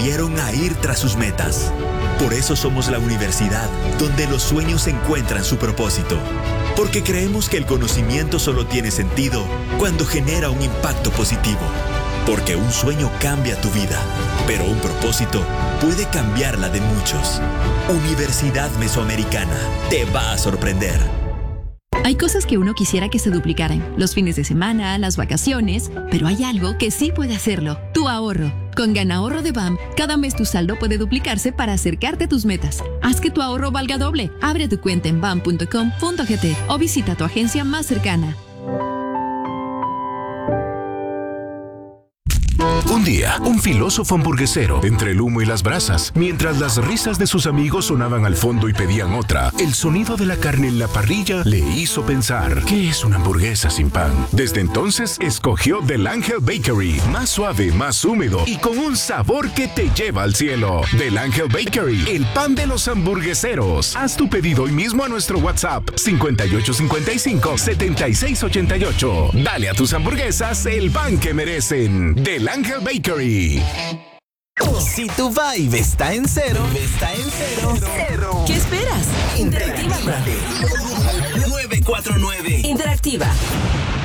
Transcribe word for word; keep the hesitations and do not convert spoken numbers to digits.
atrevieron a ir tras sus metas. Por eso somos la universidad donde los sueños encuentran su propósito. Porque creemos que el conocimiento solo tiene sentido cuando genera un impacto positivo. Porque un sueño cambia tu vida, pero un propósito puede cambiar la de muchos. Universidad Mesoamericana te va a sorprender. Hay cosas que uno quisiera que se duplicaran, los fines de semana, las vacaciones, pero hay algo que sí puede hacerlo, tu ahorro. Con GanaHorro de B A M, cada mes tu saldo puede duplicarse para acercarte a tus metas. Haz que tu ahorro valga doble. Abre tu cuenta en bam punto com punto gt o visita tu agencia más cercana. Un día, un filósofo hamburguesero, entre el humo y las brasas, mientras las risas de sus amigos sonaban al fondo y pedían otra, el sonido de la carne en la parrilla le hizo pensar, ¿qué es una hamburguesa sin pan? Desde entonces, escogió Del Ángel Bakery, más suave, más húmedo y con un sabor que te lleva al cielo. Del Ángel Bakery, el pan de los hamburgueseros. Haz tu pedido hoy mismo a nuestro WhatsApp cincuenta y ocho cincuenta y cinco, setenta y seis ochenta y ocho. Dale a tus hamburguesas el pan que merecen. Del Ángel Bakery. Si tu vibe está en cero, está en cero, cero. ¿Qué esperas? Interactívate. nueve cuatro nueve. Interactiva.